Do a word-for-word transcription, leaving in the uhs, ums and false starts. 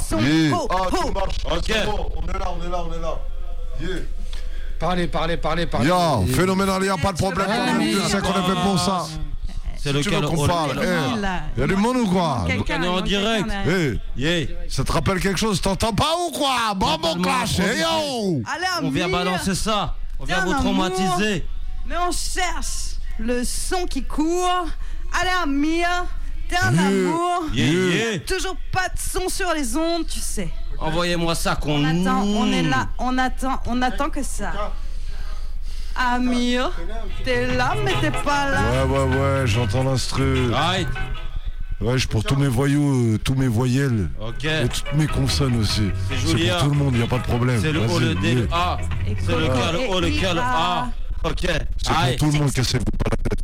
son. Yeah. Oh, Ah, oh. tu marches. Ok. C'est bon, on est là, on est là, on est là. Yeah. Parlez, parlez, parlez, parlez. Yo, phénoménal, il n'y a pas de problème. Ah, On oui. sait qu'on est fait pour ça. C'est Si tu veux lequel qu'on oh, parle, lequel- il y a du monde ou quoi? Quelqu'un, On est en il manque direct. quelqu'un derrière. Eh, Yeah. ça te rappelle quelque chose? T'entends pas ou quoi? Bravo, Totalement. Clash, hey yo! Allez, On vient Amir. balancer ça. On vient Tiens, vous un traumatiser. Mais on cherche le son qui court. Allez, Amir, t'es un Yeah. amour. Yeah, yeah. Toujours pas de son sur les ondes, tu sais. Envoyez-moi ça qu'on... On attend, on est là, on attend, on attend que ça. Amir, t'es là, mais t'es pas là. Ouais, ouais, ouais, j'entends l'instru. Right. Ouais, je pour tous mes voyous, euh, tous mes voyelles. Ok. Et toutes mes consonnes aussi. C'est C'est Julia. pour tout le monde, y a pas de problème. C'est le O, Vas-y, le D, le yeah. A. C'est lequel, le O, lequel, le A. Ok. C'est pour Aïe. tout le monde, cassez-vous pas la tête.